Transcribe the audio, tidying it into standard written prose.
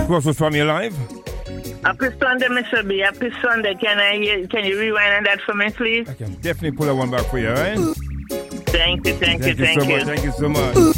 Crossroads Family Live. Happy Sunday, Mr. B. Happy Sunday. Can you rewind on that for me, please? I can definitely pull that one back for you, all right? Thank you. Thank you so much.